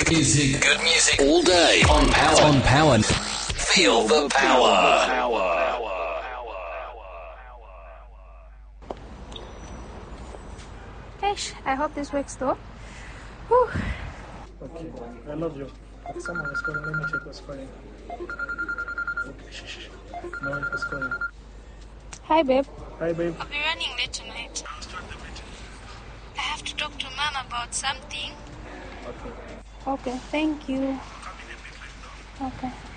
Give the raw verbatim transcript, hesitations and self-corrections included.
music, good music all day on Power. On Power. Feel the power. Ish, I hope this works though. Whew. Okay, I love you. Someone is calling. Let me check what's calling. Okay, shh, shh. No one is calling. Hi, babe. Hi, babe. I'll be running late tonight. I have to talk to Mom about something. Okay. Okay, thank you. Okay.